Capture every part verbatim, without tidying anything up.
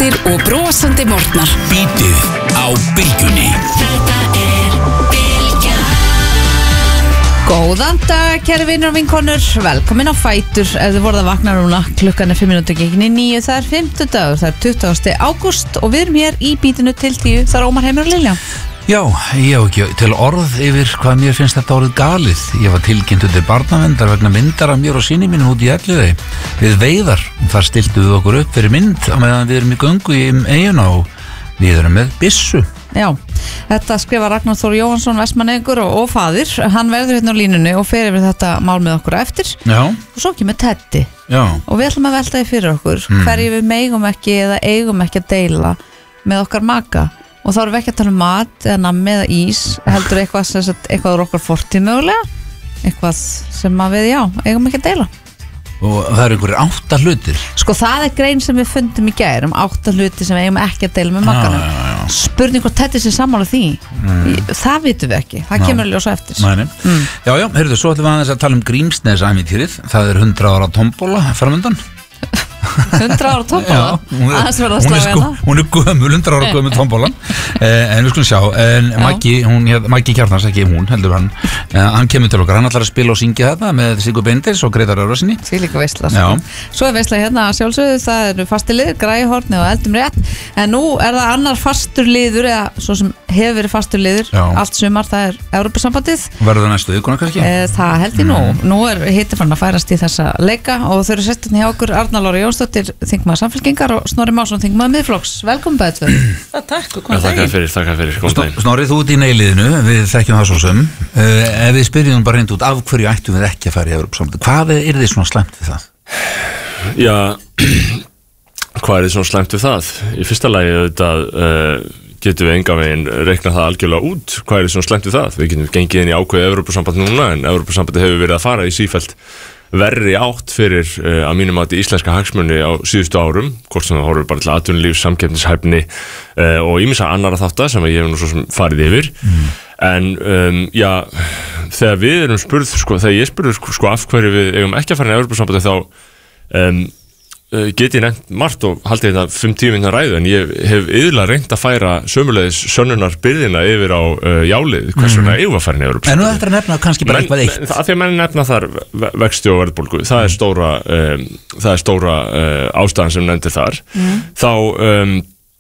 fréttir og brosandi morgnar. Bítið á Bylgjunni. Þetta er Bylgjan. Góðan dag, kæri vinur og vinkonur. Velkomin á Fætur. Ef þið voruð að vakna núna, klukkan er fimm mínútur gegn níu. Það er fimmtudagur, það er tuttugasta ágúst og við erum hér í bítinu til tíu. Það er Ómar, Heimir og Lilja. Já, ég hef ekki til orð yfir hvað mér finnst þetta orðið galið. Ég var tilkynnt til barnavendar vegna myndar af mér og syni mínu út í Elliðey við veiðar. Þar stiltum við okkur upp fyrir mynd á meðan við erum í göngu í eyjuna og við erum með byssu. Já, þetta skrifa Ragnar Þór Jóhansson, vestmannegur og, og faðir. Hann verður hérna á línunni og fer yfir þetta mál með okkur á eftir. Já. Og svo kemur Teddy. Já. Og við ætlum að velta því fyrir okkur mm. hverju við megum ekki eða eigum ekki að deila með okkar maka. Og þá erum við ekki að tala um mat eða nammi eða ís, heldur eitthvað sem sagt, eitthvað úr okkar fortíð mögulega, eitthvað sem að við, já, eigum ekki að deila. Og það eru einhverjir átta hlutir. Sko það er grein sem við fundum í gær um átta hluti sem við eigum ekki að deila með makanum. Já, já, já. Spurning hvort þetta sé sammála því. Mm. Það vitum við ekki, það kemur að ljósa eftir. Mæni. Mm. Já, já, heyrðu, svo ætlum við aðeins að tala um Grímsnes-ævintýrið. Það er hundrað ára tombola framöndan. hundrað ára tombola? Hún er, hún er, sko, hún er gömul, hundrað ára gömul tombolan. eh, En við skulum sjá en Maggi, hún, Maggi Kjartans, ekki hún heldur hann, eh, hann kemur til okkar. Hann ætlar að spila og syngja þetta með Sigur Bendis og Grétar Örvarsinni. Því líka veisla sko. Svo er veisla hérna að sjálfsögðu. Það eru fastir liður, Græhorni og Eldum rétt. En nú er það annar fastur liður, eða svo sem hefur verið fastur liður já. Allt sumar, það er Evrópusambandið. Verður það næstu vikuna kannski? Eh, það held ég nú. mm. Nú er hitti fann að færast í þessa leika og þau eru sett hérna hjá okkur Arna Lára Jónsdóttir, þingmaður Samfylkingar, og Snorri Másson, þingmaður Miðflokks. Velkomin bæði tvö. Takk og hvað það fyrir, takk fyrir, góð daginn. Snorri, þú ert í neiliðinu, við þekkjum það svo sem. Uh, ef við spyrjum bara reynd út, af hverju ættum við ekki að fara í Evrópusambandið? Hvað er þið svona slæmt við það? Já, hvað er þið svona slæmt við það? Í fyrsta lagi auðvitað uh, getum við enga veginn reiknað það algjörlega út. Hvað er þið svona slæmt við það? Við getum gengið inn í ákveðið Evrópusamband núna, en Evrópusambandið hefur verið að fara í sífellt verri átt fyrir uh, að mínum að íslenska hagsmuni á síðustu árum, hvort sem það horfur bara til atvinnulífs, samkeppnishæfni uh, og ýmissa annarra þátta sem ég hef nú svo sem farið yfir. Mm. En um, já, þegar við erum spurð, sko, þegar ég spurður sko, af hverju við eigum ekki að fara inn í Evrópusambandið, þá um, get ég nefnt margt og haldið þetta fimm tíu mínútna ræðu, en ég hef yfirlega reynt að færa sömuleiðis sönnunar byrðina yfir á uh, jálið, hvers vegna eigum að fara inn í Evrópusambandið. En nú þetta er að nefna kannski bara eitthvað eitt. Það því að menn nefna þar vexti og verðbólgu, það er stóra um, það er stóra uh, ástæðan sem nefndir þar. Mm. Þá um,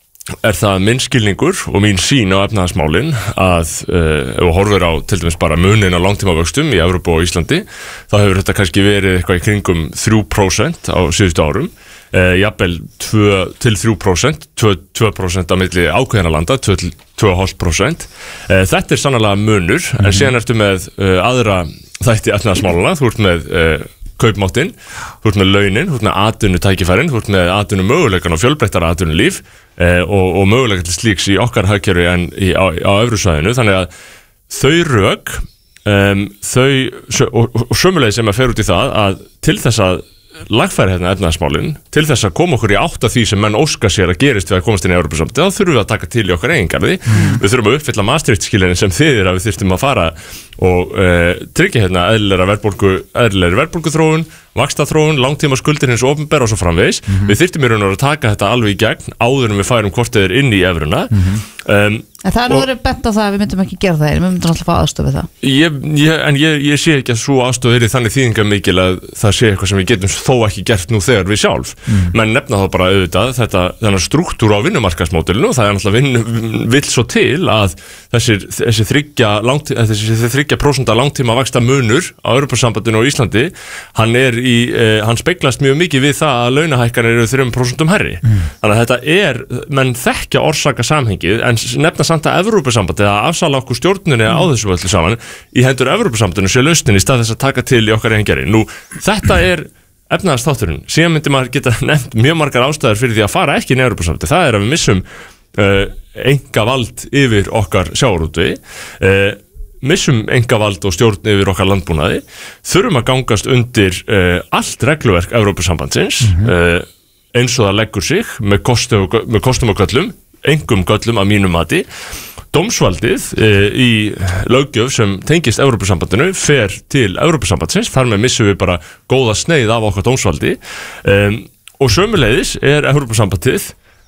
er það minn skilningur og mín sýn á efnahagsmálin að uh, ef við horfum á til dæmis bara munin á langtímavöxtum í Evrópu og Íslandi, þá hefur þetta kannski verið eitthvað í kringum þrjú prósent á síðustu árum, uh, jafnvel tvö til þrjú prósent, tvö prósent á milli ákveðina landa, tvö til tvö komma fimm prósent. Uh, þetta er sannarlega munur, mm. en síðan ertu með uh, aðra þætti efnahagsmálana, þú ert með uh, kaupmáttinn, þú ert með launin, þú ert með atvinnutækifærin, þú ert með atvinnumöguleikan og fjölbreyttara atvinnulíf eh, og, og möguleika til slíks í okkar hagkerfi en í, á, á evrusvæðinu, þannig að þau rök um, þau, og, og sömulegis sem að fer út í það að til þess að lagfæra hérna efnahagsmálin, til þess að koma okkur í átt af því sem menn óska sér að gerist við að komast inn í Evrópusambandið, þá þurfum við að taka til í okkar eigingarði. Mm. Við þurfum að uppfylla Maastricht-skilyrðin sem þýðir að við þyrftum að fara og uh, tryggja hérna eðlilega verðbólgu, eðlilegri verðbólguþróun, vaxtaþróun, langtíma skuldir hins opinbera og svo framvegis. Mm-hmm. Við þyrftum í raun og veru að taka þetta alveg í gegn áður en við færum hvort eð er inn í evruna. Mm-hmm. um, En það er nú verið bent á það að við myndum ekki gera það, við myndum alltaf að aðstofa það. Ég, ég, en ég, ég sé ekki að svo aðstofa er í þannig þýðingar mikil að það sé eitthvað sem við getum þó ekki gert nú þegar við sjálf. Mm. Menn nefna þá bara auðvitað þetta, þennan struktúr á vinnumarkaðsmódelinu, og það er náttúrulega vill svo til að þessir, þessi þriggja langtí, þessi þriggja prósenta langtíma vaxta munur á Evrópusambandinu og Íslandi, hann er í, eh, hann speglast mjög mikið við það að launahækkanir eru þrjú prósent herri. Mm. Þannig að þetta er, menn þekkja orsaka samhengið, en nefna samt að Evrópusambandið að afsala okkur stjórnunni á þessu öllu saman í hendur Evrópusambandinu sé lausnin í stað þess að taka til í okkar eigingerði. Nú, þetta er efnahagsþátturinn. Síðan myndi maður geta nefnt mjög margar ástæður fyrir því að fara ekki inn í Evrópusambandið. Það er að við missum uh, einkavald yfir okkar sjávarútvegi, uh, missum einkavald og stjórn yfir okkar landbúnaði, þurfum að gangast undir uh, allt regluverk Evrópusambandsins, mm-hmm. uh, eins og það leggur sig með, kostu, með kostum og göllum, engum göllum að mínum mati. Dómsvaldið e, í löggjöf sem tengist Evrópusambandinu fer til Evrópusambandsins, þar með missum við bara góða sneið af okkar dómsvaldi, um, og sömuleiðis er Evrópusambandið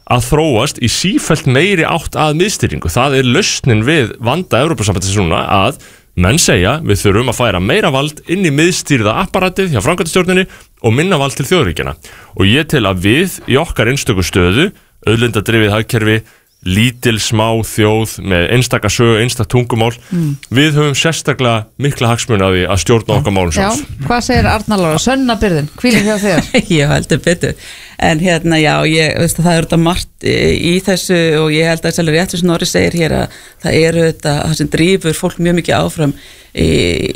að þróast í sífellt meiri átt að miðstýringu. Það er lausnin við vanda Evrópusambandsins núna að menn segja við þurfum að færa meira vald inn í miðstýrða apparatið hjá framkvæmdastjórninni og minna vald til þjóðríkjanna. Og ég tel að við í okkar einstöku stöðu, auðlindadrifið hagkerfi, lítil smá þjóð með einstaka sögu, einstak tungumál mm. við höfum sérstaklega mikla hagsmuni að því að stjórna okkar málum sjálf. Já, hvað segir Arna Lára? Sönnabyrðin, hvílir hjá þér? Ég heldur betur, en hérna já, ég, veist, það eru þetta margt í þessu og ég held að það er rétt sem Snorri segir hér að það eru þetta, það sem drífur fólk mjög mikið áfram í,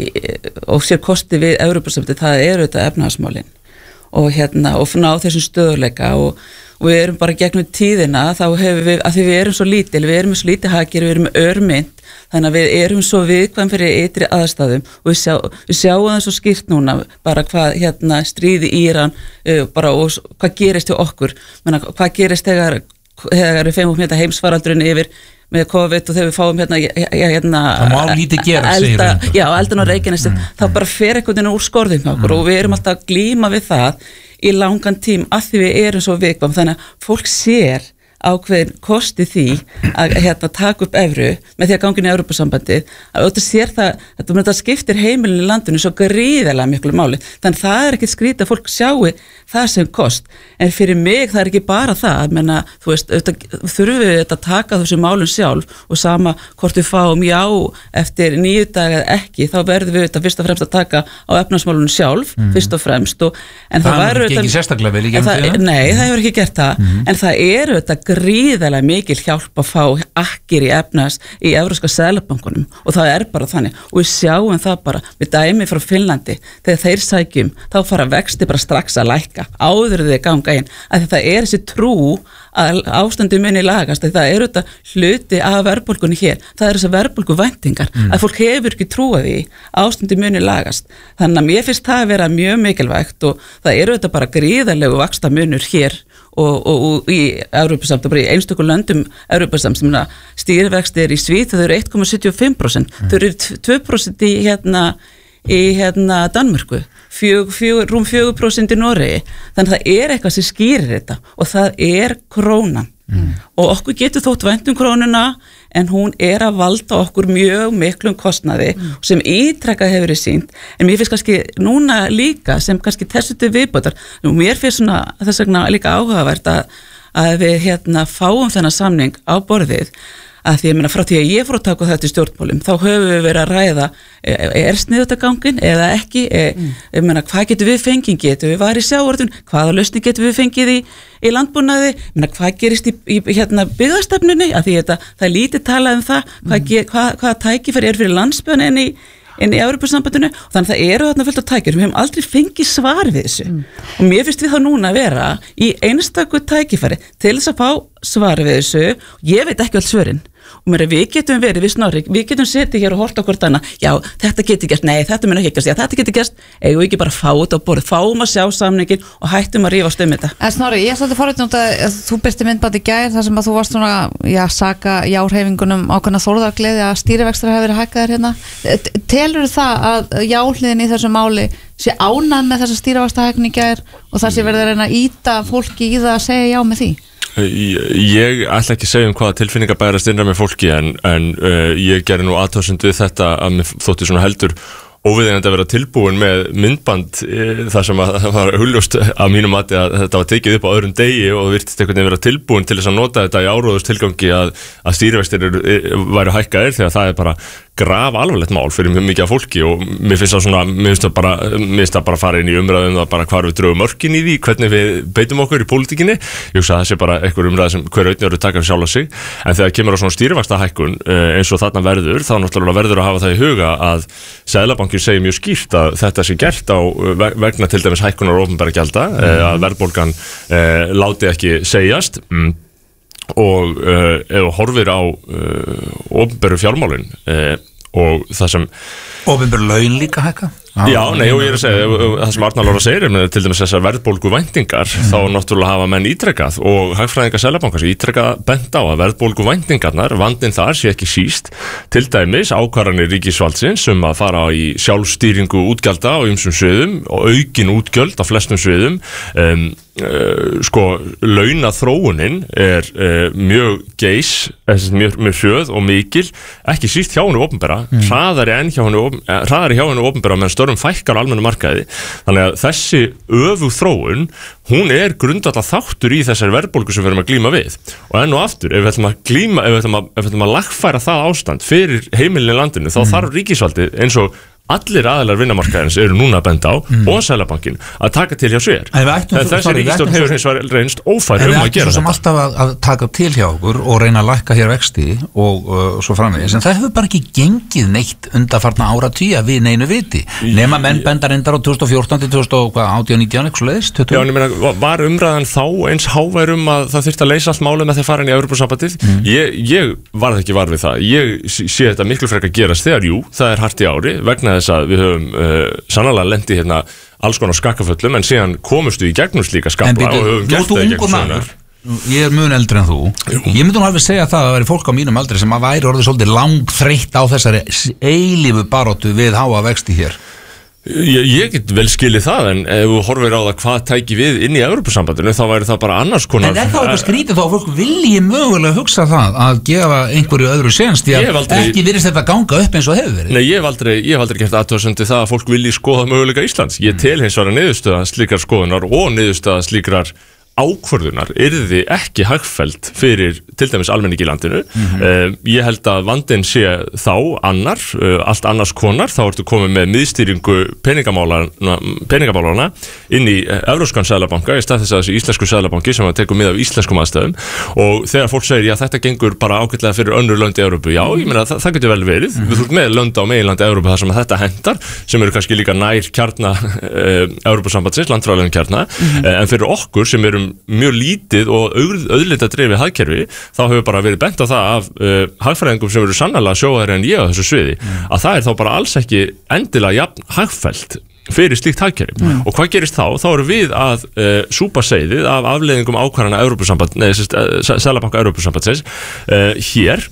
og sér kosti við Evrópusambandið, það eru þetta efnahagsmálin og hérna, og ná þessum stöðuleika og og við erum bara gegnum tíðina þá hefur við, að því við erum svo lítil, við erum svo lítið hakir, við erum örmynd, þannig að við erum svo viðkvæm fyrir ytri aðstæðum og við, sjá, við sjáum það svo skýrt núna bara hvað hérna stríði Íran uh, bara og hvað gerist til okkur, menna, hvað gerist þegar, þegar við feimum hérna heimsfaraldurinn yfir með COVID og þegar við fáum hérna, hérna það má lítið gera, elda, já, eldan á Reykjanesi, mm. þá bara fer einhvern veginn úr skorðum hjá okkur mm. og við erum alltaf að glíma við það í langan tím að því við erum svo viðkvæm, þannig að fólk sér ákveðin kosti því að hérna, taka upp evru með því að ganga inn í Evrópusambandið að þetta sér það, þetta skiptir heimilin í landinu svo gríðarlega miklu máli, þannig það er ekkert skrítið að fólk sjáu það sem kost, en fyrir mig það er ekki bara það, menna, þú veist, þurfum við þetta að taka þessu málum sjálf og sama hvort við fáum já eftir nýju dag eða ekki, þá verðum við þetta fyrst og fremst að taka á efnahagsmálunum sjálf, mm. fyrst og fremst og, en það, það var þetta ekki sérstaklega vel í gegnum það, tíðina? Nei, það hefur ekki gert það, mm. en það eru þetta gríðarlega mikil hjálp að fá akkir í efnahags í Evrópska seðlabankunum og það er bara þannig og við sjáum það bara við dæmi frá Finnlandi þegar þeir sækjum þá fara vexti bara strax að lækka áður þeir ganga inn að þetta er þessi trú að ástandi muni lagast að það eru þetta hluti af verðbólgunni hér það eru þessi verðbólgu væntingar mm. að fólk hefur ekki trúið því ástandi muni lagast þannig að mér finnst það að vera mjög mikilvægt og það eru þetta bara gríðarlegu vaxtamunur hér og, og, og í Evrópusamt og bara í einstökum löndum Evrópusamt sem stýrivexti er í Svíþjóð þau eru eitt komma sjötíu og fimm prósent mm. þau eru tvö prósent í hérna í hérna Danmörku fjög, fjög, rúm fjögur prósent í Noregi þannig að það er eitthvað sem skýrir þetta og það er krónan mm. og okkur getur þótt vænt um krónuna en hún er að valda okkur mjög miklum kostnaði mm. sem ítrekkað hefur verið sýnt en mér finnst kannski núna líka sem kannski þessu til viðbótar og mér finnst svona þess vegna líka áhugavert að, að við hérna fáum þennan samning á borðið að því ég meina frá því að ég fór að taka þetta í stjórnmálum þá höfum við verið að ræða er sniðutagangin eða ekki mm. ég meina hvað getur við fengið getur við varið sjávartun, hvaða lausni getur við fengið í, í landbúnaði ég meina hvað gerist í, í hérna byggðastefnunni að því þetta, það er lítið talað um það mm. hvað, hvað, hvaða tækifæri er fyrir landsbyggðina inn í inn í Evrópusambandinu og þannig að það eru þarna fullt af tækjur við hefum aldrei fengið svar við þessu mm. og mér finnst við þá núna að vera í einstakur tækifæri til þess að fá svar við þessu ég veit ekki alls svörin og mér að við getum verið við Snorri, við getum setið hér og horta okkur þannig, já þetta getur gerst, nei þetta mun ekki gerst, já þetta getur gerst, eigum við ekki bara fá þetta á borð, fáum að sjá samningin og hættum að rífast um þetta. En Snorri, ég er svolítið forréttund að þú byrsti myndband í gær þar sem að þú varst svona, já, saka járheifingunum ákveðna þórðargleði að stýrivextir hafi verið hækkaðir hérna. Telur það að jáhliðin í þessu máli sé ánað með þessa stýrivaxtahækkun í gær og það sé verið að reyna að ýta fólki í það að segja já með því? Ég ætla ekki að segja um hvaða tilfinningar bærast innra með fólki en, en uh, ég gerir nú athugasemd við þetta að mér þótti svona heldur óviðeigandi að vera tilbúin með myndband uh, þar sem að það var hulljóst að mínum mati að þetta var tekið upp á öðrum degi og virtist einhvern veginn vera tilbúin til þess að nota þetta í áróðustilgangi að, að stýrivextir væru hækkaðir þegar það er bara graf alvarlegt mál fyrir mjög mikið af fólki og mér finnst það svona, mér finnst það bara mér finnst það bara að fara inn í umræðum það bara hvar við drögum mörkin í því, hvernig við beitum okkur í pólitíkinni, ég hugsa að það sé bara einhver umræð sem hver auðvitað eru að taka fyrir sjálf sig en þegar kemur á svona stýrivaxtahækkun eins og þarna verður, þá náttúrulega verður að hafa það í huga að Seðlabankinn segir mjög skýrt að þetta sé gert á vegna til dæmis hækkunar opinberra gjalda mm. að verðbólgan eh, láti ekki segjast mm. og uh, ef horfir á uh, opinberu fjármálin uh, og það sem opinberu laun líka hækka? Já, nei, og ég er að segja, það sem Arna Lára segir með til dæmis þessar verðbólgu væntingar mm. þá náttúrulega hafa menn ítrekkað og hagfræðingar Seðlabankans ítrekkað bent á að verðbólgu væntingarnar, vandinn þar sé ekki síst til dæmis ákvarðanir ríkisvaldsins um að fara í sjálfstýringu útgjalda á ýmsum sviðum og aukin útgjöld á flestum sviðum um uh, sko, launaþróunin er uh, mjög geis, mjög, mjög hröð og mikil, ekki síst hjá hennu opinbera, mm. hraðari en hjá hennu hraðari hjá hennu opinbera meðan störfum fækkar á almennu markaði, þannig að þessi öfug þróun, hún er grundvallar þáttur í þessari verðbólgu sem við erum að glíma við og enn og aftur, ef við ætlum að glíma ef við ætlum að, ef við ætlum að lagfæra það ástand fyrir heimilin í landinu, þá mm. þarf ríkisvaldið eins og allir aðilar vinnumarkaðarins eru núna að benda á mm. og Seðlabankinn að taka til hjá sér en, en þessi ríkisstjórn hefur hins vegar reynst ófær um að gera þetta. En við ættum svo alltaf að, að taka til hjá okkur og reyna að lækka hér vexti og uh, svo framvegis, en það hefur bara ekki gengið neitt undanfarna áratugir að við neinu viti, nema menn benda reyndar á tvö þúsund og fjórtán til tvö þúsund og átján nítján eitthvað leiðist. Já, en ég meina, var umræðan þá eins háværum að það þyrfti að leysa allt málið með þeir fara inn í Evrópusambandið? Mm. Ég, ég var ekki var við það. Ég sé þetta miklu frekar gerast þegar, jú, það er hart í ári vegna þess að við höfum uh, sannarlega lendi hérna alls konar skakkaföllum en síðan komustu í gegnum slíka skapla og höfum gert það í gegnum svona. Ég er mun eldri en þú. Jú. Ég myndi nú alveg segja það að það væri fólk á mínum aldri sem að væri orðið svolítið langþreytt á þessari eilífu baróttu við háa vexti hér. Ég, ég get vel skilið það en ef þú horfir á það hvað tæki við inn í Evrópusambandinu þá væri það bara annars konar. En er það eitthvað skrítið þá að fólk vilji mögulega hugsa það að gefa einhverju öðru séns því að aldrei, ekki virðist þetta ganga upp eins og hefur verið? Nei, ég hef aldrei, ég hef aldrei gert athugasemd við það að fólk vilji skoða möguleika Íslands. Ég tel hins vegar niðurstöða slíkar skoðunar og niðurstöða slíkrar ákvörðunar yrði ekki hagfelld fyrir til dæmis almenningi í landinu. Mm-hmm. uh, ég held að vandinn sé þá annar, uh, allt annars konar, þá ertu komið með miðstýringu peningamálana, peningamálana inn í Evrópskan seðlabanka í stað þess að þessi íslensku seðlabanki sem að tekur mið af íslenskum aðstæðum og þegar fólk segir já þetta gengur bara ágætlega fyrir önnur lönd í Evrópu, já ég meina það, það getur vel verið. Mm-hmm. Við þurfum með lönd á meginlandi Evrópu þar sem þetta hendar, sem eru kannski líka nær kjarna uh, Evrópusambandsins, landfræðilegum kjarna. Mm-hmm. uh, en fyrir okkur sem erum mjög lítið og auðlita drifið hagkerfi, þá hefur bara verið bent á það af uh, hagfræðingum sem eru sannarlega sjóðari en ég á þessu sviði, mm. að það er þá bara alls ekki endilega jafn hagfellt fyrir slíkt hagkerfi. Mm. Og hvað gerist þá? Þá eru við að uh, súpa seiðið af afleiðingum ákvarðana Evrópusamband, nei, Seðlabanka Evrópusambandsins uh, hér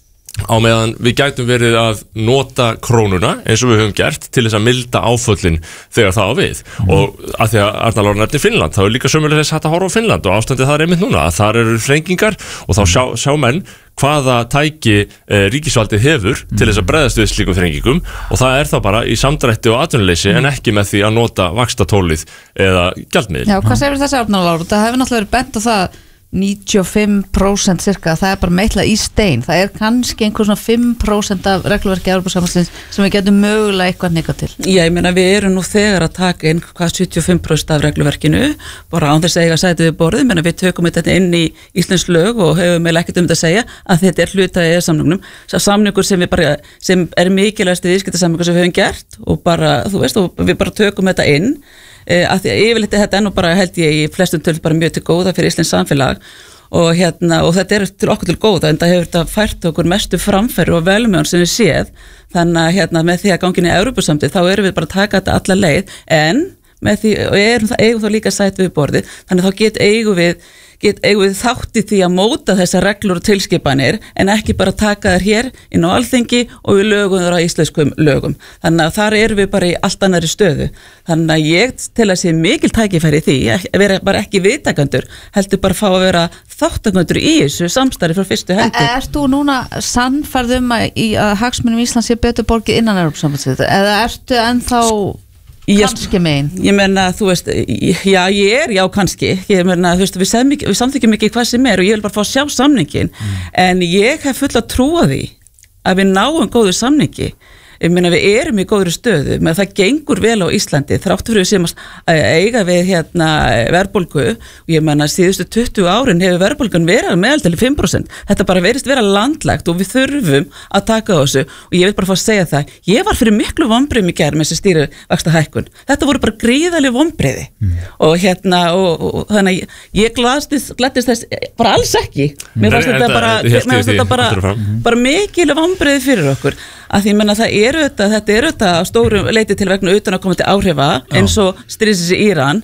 á meðan við gætum verið að nota krónuna eins og við höfum gert til þess að milda áföllin þegar það á við. Mm. Og að því að Arnar Lára nefnir Finnland, þá er líka sömulegis hægt að horfa á Finnland og ástandið það er einmitt núna að þar eru þrengingar og þá sjá, sjá menn hvaða tæki eh, ríkisvaldið hefur mm. til þess að bregðast við slíkum þrengingum og það er þá bara í samdrætti og atvinnuleysi mm. en ekki með því að nota vaxtatólið eða gjaldmiðil. Já, hvað segir þessi Arnar Lára? Það hefur náttúrulega verið bent á það níutíu og fimm prósent cirka, það er bara meitlað í stein, það er kannski einhver svona fimm prósent af regluverki Evrópusambandsins sem við getum mögulega eitthvað neka til. Já, ég meina við erum nú þegar að taka inn hvað sjötíu og fimm prósent af regluverkinu bara án þess að eiga sætið við borðið, menn við tökum þetta inn í íslensk lög og hefum meil ekkert um þetta að segja að þetta er hluta í samningnum, samningur sem við bara sem er mikilvægasti viðskiptasamningur sem við höfum gert og bara, þú veist, og við bara tökum þetta inn að því að yfirleitt þetta er nú bara held ég í flestum töl bara mjög til góða fyrir íslensk samfélag og hérna og þetta er til okkur til góða en það hefur þetta fært okkur mestu framferð og velmeðan sem við séð þannig að hérna með því að gangin í Evrópusambandið þá erum við bara að taka þetta alla leið en með því og erum það eigum þá líka sætt við borðið þannig að þá get eigum við get eigum við þátti því að móta þessar reglur og tilskipanir en ekki bara taka þær hér inn á Alþingi og við lögum þar á íslenskum lögum. Þannig að þar erum við bara í allt annari stöðu. Þannig að ég til að sé mikil tækifæri því að vera bara ekki viðtakendur heldur bara að fá að vera þáttakendur í þessu samstarfi frá fyrstu hendi. Ert þú núna sannfærð um að, að hagsmunum Íslands sé betur borgið innan Evrópusambandsins eða ertu ennþá kannski megin? Ég meina, þú veist, já, ég er, já, kannski. Ég meina, þú veist, við, við samþykjum ekki hvað sem er og ég vil bara fá að sjá samningin. Mm. En ég hef full að trúa því að við náum góðu samningi. Ég meina, við erum í góðri stöðu, menn það gengur vel á Íslandi, þráttu fyrir sem að eiga við hérna verðbólgu og ég meina, síðustu tuttugu árin hefur verðbólgan verið meðal fimm prósent. Þetta bara verist vera landlægt og við þurfum að taka þessu og ég vil bara fá að segja það. Ég var fyrir miklu vonbrigðum í gær með þessi stýrivaxtahækkun. Þetta voru bara gríðarleg vonbrigði mm. og hérna og, og, og þannig að ég gladdist, gladdist þess bara alls ekki. Mér fannst þetta bara, mér fannst þetta bara, bara mikil vonbrigði fyrir okkur. Að því menna það er auðvitað, þetta er auðvitað á stóru leiti til vegna utan að koma til áhrifa eins og stríðsins í Íran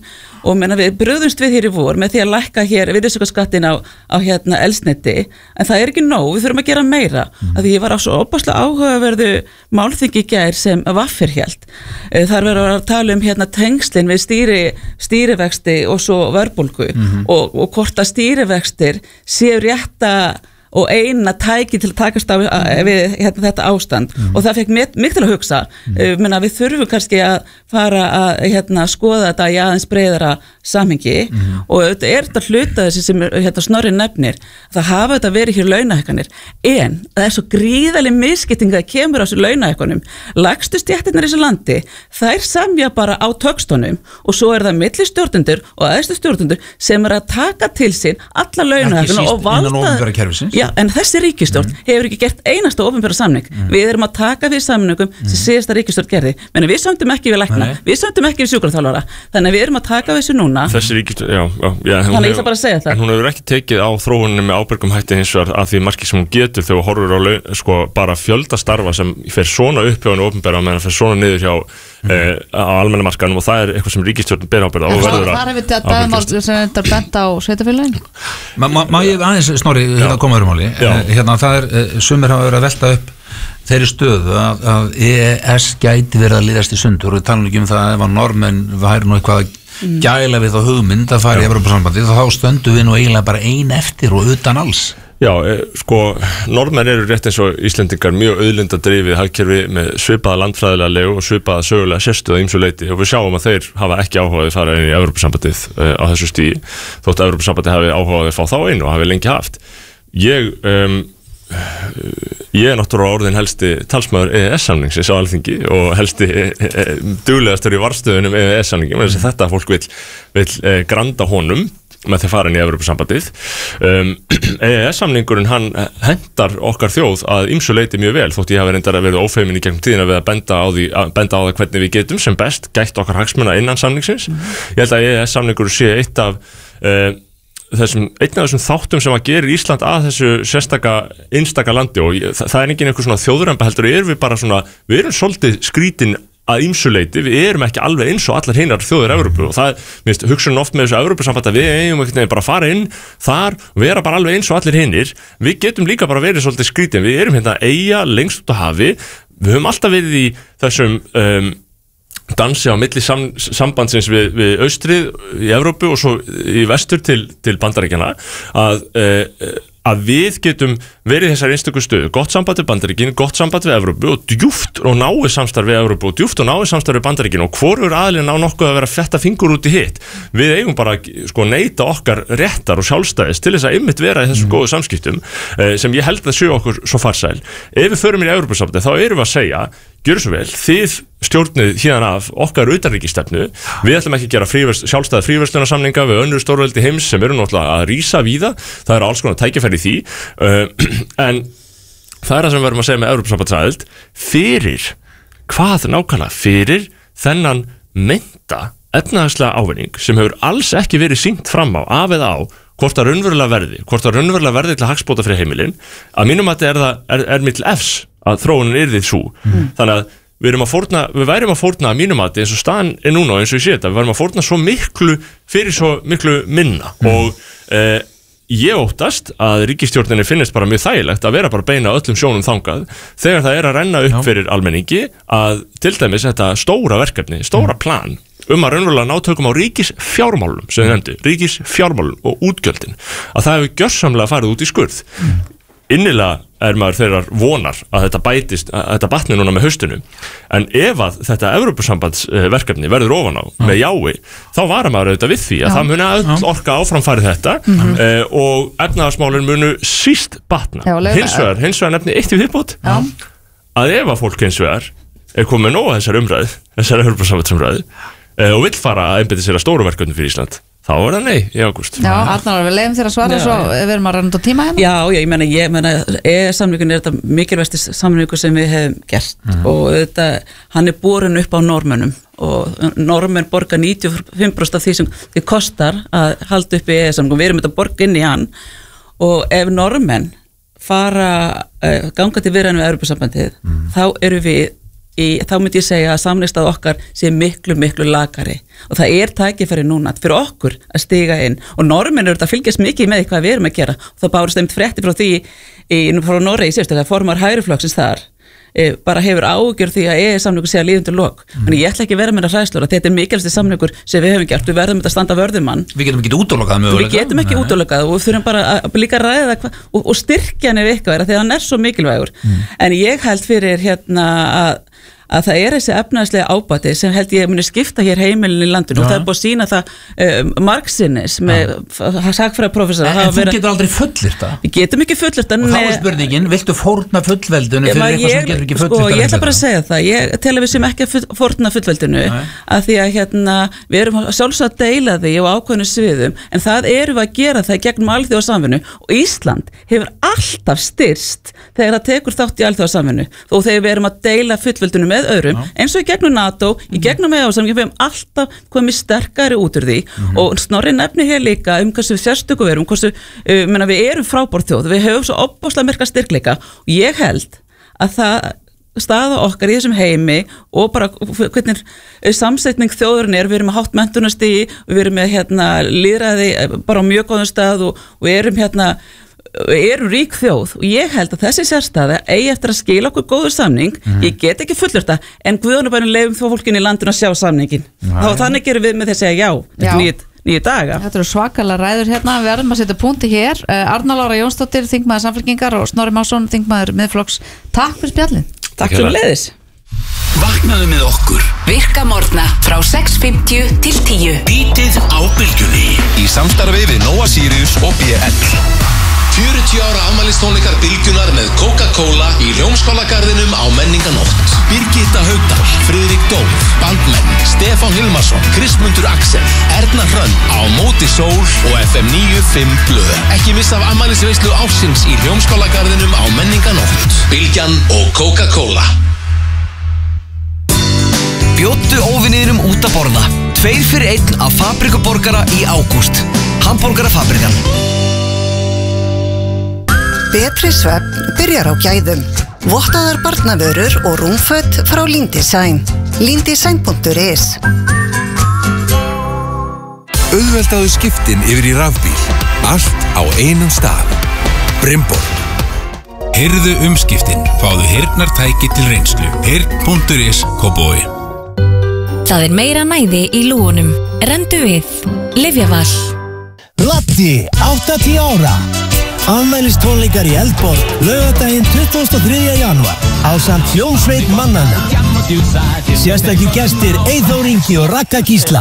og menna, við bröðumst við hér í vor með því að lækka hér virðisaukaskattinn á, á hérna eldsneyti, en það er ekki nóg, við þurfum að gera meira mm. að því ég var á svo opaslega áhugaverðu málþingi í gær sem Vaffir hélt. Þar verður að tala um hérna tengslin við stýri, stýrivexti og svo verðbólgu mm-hmm. og, og hvort að stýrivextir séu rétta og eina tæki til að takast á við hérna, þetta ástand mm. og það fekk mig, mig til að hugsa mm. uh, menna, við þurfum kannski að fara að hérna, skoða þetta í aðeins breiðara samhengi mm. og þetta er þetta hluta þessi sem hérna, Snorri nefnir það hafa þetta verið hér launahækkanir en það er svo gríðaleg misskipting að kemur á þessu launahækkunum lægstu stéttirnar í þessu landi þær samja bara á tökstunum og svo er það milli stjórnendur og æðstu stjórnendur sem er að taka til sín alla launahækkunum og valda Já, en þessi ríkisstjórn mm. hefur ekki gert einasta opinbera samning. Mm. Við erum að taka við samningum mm. sem síðasta ríkisstjórn gerði. Menni við sömdum ekki við lækna, Nei. við sömdum ekki við sjúkraþjálfara. Þannig að við erum að taka við þessu núna. Þessi ríkisstjórn, já, já, já Þannig að ég ætla bara að segja það. En hún hefur ekki tekið á þróuninu með ábyrgum hætti hins vegar að því marki sem hún getur þegar hún horfur á laun, sko, bara fjöldastarfa sem fer svona upp hjá henni opinbera meðan fer svona niður hjá mm. eh, á almenna markanum og það er eitthvað sem ríkisstjórn ber ábyrgð á. Þar hefur þetta dagmál sem þetta bent á sveitarfélögin. Má ég aðeins, Snorri, hérna koma örumáli. Hérna það er, sumir hafa verið að velta upp þeirri stöðu að, að E E S gæti verið að liðast í sundur og við talum ekki um það ef að normenn væri nú eitthvað að gæla við þá hugmynd að fara í Evrópusambandið þá stöndu við nú eiginlega bara ein eftir og utan alls. Já, sko, norðmenn eru rétt eins og Íslendingar mjög auðlindadrifið hagkerfi með svipaða landfræðilega legu og svipaða sögulega sérstöðu að ýmsu leyti og við sjáum að þeir hafa ekki áhugaði að fara inn í Evrópusambandið uh, á þessu stíi þótt að Evrópusambandið hafi áhugaði að fá þá inn og hafi lengi haft. Ég, um, ég er náttúrulega orðin helsti talsmaður E E S-samningsins á Alþingi og helsti e, e, duglegastur í varstöðunum E E S-samningi menn þess að þetta fólk vill, vill e, granda honum með því farin í Evrópusambandið um, E E S-samningurinn hann hendar okkar þjóð að ýmsu leyti mjög vel þótt ég hafi reyndar að verið ófeimin í gegnum tíðina við að benda á, því, að benda á það hvernig við getum sem best gætt okkar hagsmuna innan samningsins mm. ég held að E E S-samningurinn sé eitt af uh, þessum, einn af þessum þáttum sem að gera Ísland að þessu sérstaka einstaka landi og ég, það, það er engin einhver svona þjóðremba heldur erum við bara svona, við erum svolítið skrítin að ýmsu leyti, við erum ekki alveg eins og allar hinnar þjóðir Evrópu og það, minnst, hugsunum oft með þessu Evrópusamband að við eigum ekkert nefnir bara að fara inn þar og vera bara alveg eins og allir hinnir, við getum líka bara verið svolítið skrítin, við erum hérna eiga lengst út að hafi, við höfum alltaf verið í þessum um, dansi á milli sam, sambandsins við, við austrið í Evrópu og svo í vestur til, til Bandaríkjanna að uh, að við getum verið þessar einstöku stöðu, gott samband við Bandaríkin, gott samband við Evrópu og djúft og náið samstarf við Evrópu og djúft og náið samstarf við Bandaríkin og hvorur aðilinn á nokkuð að vera að fetta fingur út í hitt. Við eigum bara sko neita okkar réttar og sjálfstæðis til þess að ymmit vera í þessum mm. góðu samskiptum eh, sem ég held að séu okkur svo farsæl. Ef við förum í Evrópusambandið þá erum við að segja, gjörðu svo vel, þið stjórnið hérna af okkar utanríkisstefnu, við ætlum ekki að gera fríverst, sjálfstæða fríverslunarsamninga við önnur stórveldi heims sem eru náttúrulega að rísa víða, það eru alls konar tækifæri í því, uh, en það er það sem við verðum að segja með Evrópusambandsaðild, fyrir, hvað nákvæmlega, fyrir þennan meinta efnahagslega ávinning sem hefur alls ekki verið sýnt fram á, af eða á, hvort það raunverulega verði, hvort það raunverulega verði til hagsbóta fyrir heimilin, að mínum að þetta er, er, er mitt efs að þróunin yrði svo, mm. þannig að við erum að fórna, við værum að fórna að mínum að eins og staðan er núna eins og ég sé þetta, við værum að fórna svo miklu fyrir svo miklu minna mm. og eh, ég óttast að ríkisstjórninni finnist bara mjög þægilegt að vera bara að beina öllum sjónum þangað þegar það er að renna upp Já. Fyrir almenningi að til dæmis þetta stóra verkefni, stóra plan um að raunverulega nátökum á ríkis fjármálum sem þið nefndi, ríkis fjármálum og útgjöldin, að það hefur gjörsamlega farið út í skurð. Mm. Innilega er maður þeirrar vonar að þetta bætist, að þetta batni núna með haustinu, en ef að þetta Evrópusambandsverkefni verður ofan á ja. Með jái, þá vara maður auðvitað við því að ja. Það muni öll orka áframfæri þetta mm -hmm. uh, og efnahagsmálin munu síst batna. Já, hins vegar, hins vegar nefni eitt í viðbót ja. Að ef að fólk hins vegar er komið nóg að þessar umræðu, þessar Evrópusambandsumræðu uh, og vill fara að einbeita sér að stóru verkefni fyrir Ísland, þá er það nei í ágúst. Já, Arnar, við leiðum þér að svara já, svo við erum að ranna út á tíma hérna. Já, já, ég meina, ég meina, E E S-samningun er þetta mikilvægsti samningur sem við hefum gert mm. og þetta, hann er borin upp á normönnum og normenn borga níutíu og fimm prósent af því sem þið kostar að halda upp í E E S-samningun, við erum þetta borg inn í hann og ef normenn fara uh, ganga til viðræðum við Evrópusambandið, mm. þá eru við í, þá myndi ég segja að samneistað okkar sé miklu, miklu lakari og það er tækifæri núna fyrir okkur að stiga inn og normin eru þetta að fylgjast mikið með hvað við erum að gera og það bárust einmitt frétti frá því í, frá Noregi síðustu, það formar hægriflokksins þar bara hefur ágjör því að E E-samningur sé að líða undir lok. Mm. Þannig ég ætla ekki að vera með það hræðslur að þetta er mikilvægasti samningur sem við höfum gert, við verðum að standa vörðum hann. Við getum ekki útólokað mögulega. Við getum ekki útólokað og við þurfum bara að líka ræða hva, og, og styrkja hann ef eitthvað er að því að hann er svo mikilvægur. Mm. En ég held fyrir hérna að að það er þessi efnaðslega ábati sem held ég muni skipta hér heimilin í landinu og það er búið að sína það um, margsinnis með sagfræðarprofessor. En, en þú getur aldrei fullyrt það? Við getum ekki fullyrt það. Og þá er spurningin, viltu fórna fullveldinu fyrir eitthvað sem getur ekki fullyrt það? Sko, ég ætla bara að segja það, ég tel að við sem ekki að fórna fullveldinu að því að hérna, við erum sjálfsagt að deila því á ákveðnu sviðum en það erum við að gera það gegnum alþjóðasamvinnu og Ísland hefur alltaf styrst þegar það tekur þátt í alþjóðasamvinnu og þegar við erum að deila fullveldinu með öðrum, já. Eins og í gegnum NATO í gegnum E U sem við hefum alltaf komið sterkari út úr því mm-hmm. og Snorri nefni hér líka um hversu sérstöku við erum hversu, uh, menna, við erum frábár þjóð við höfum svo opbáslega merka styrkleika og ég held að það staða okkar í þessum heimi og bara hvernig samsetning þjóðurinn er, við erum með hátt menntunarstigi við erum með hérna lýðræði bara á mjög góðum stað og við erum hérna eru rík þjóð og ég held að þessi sérstæða eigi eftir að skila okkur góður samning mm. ég get ekki fullur þetta en Guðjónabænum leifum þó fólkinu í landinu að sjá samningin þá þannig gerum við með því að segja já, já. Nýtt, nýju daga. Þetta eru svakalega ræður hérna, við verðum að setja punkti hér uh, Arna Lára Jónsdóttir, þingmaður Samfylkingar og Snorri Másson, þingmaður Miðflokks. Takk fyrir spjallin. Takk fyrir leiðis. Vaknaðu með okkur. Virka morgna frá sex fimmtíu til tíu. Bítið á bylgjunni í samstarfi við Nóa Sirius og B L. fjörutíu ára afmælistónleikar Bylgjunar með Coca-Cola í Hljómskálagarðinum á Menninganótt. Birgitta Haugdal, Friðrik Dór, Bandmenn, Stefán Hilmarsson, Kristmundur Axel, Erna Hrönn á Móti Sól og F M níu fimm blöð. Ekki missa af afmælisveislu ársins í Hljómskálagarðinum á Menninganótt. Bylgjan og Coca-Cola. Bjóddu óvinniðinum út að borða. Tveir fyrir einn af Fabrikuborgara í ágúst. Hamborgarafabrikan. Betri svefn byrjar á gæðum. Vottaðar barnavörur og rúmföt frá Lindesign. Lindesign punktur is. Auðveldaðu skiptin yfir í rafbíl. Allt á einum stað. Brimborg. Heyrðu umskiptin. Fáðu heyrnartæki til reynslu. heyrn punktur is Kópavogi. Það er meira næði í lúgunum. Rendu við. Lyfjaval. Latti, áttatíu ára. Afmælistónleikar í Eldborg, laugardaginn tuttugasta og þriðja janúar ásamt hljómsveit mannanna. Sérstakir gestir Eyþór Ingi og Ragga Gísla.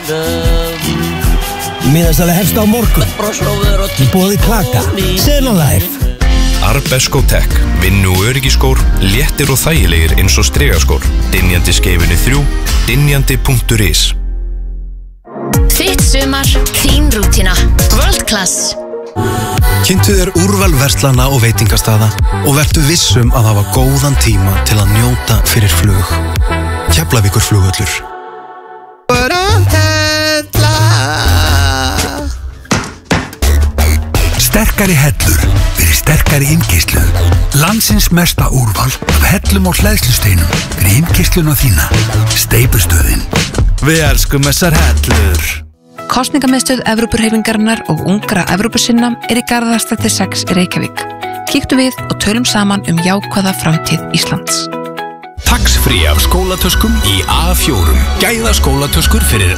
Miðasala hefst á morgun. Í boði Klaka, Sena Life. Arbesko Tech, vinnu og öryggiskór, léttir og þægilegir eins og stregaskór. Dynjandi skeifunni þrjú, dynjandi punktur is. Þitt sumar, þín rútína. World Class. Kynntu þér úrval verslana og veitingastaða og vertu vissum að hafa góðan tíma til að njóta fyrir flug. Keflavíkur flugvöllur. Sterkari hellur fyrir sterkari innkeyrslu. Landsins mesta úrval af hellum og hleðslusteinum fyrir innkeysluna þína. Steypustöðin. Við elskum þessar hellur. Kosningamiðstöð Evrópuhreyfingarinnar og ungra Evrópusinna er í Garðastræti sex í Reykjavík. Kíktu við og tölum saman um jákvæða framtíð Íslands. Tax-free af skólatöskum í A fjórum. Gæða skólatöskur fyrir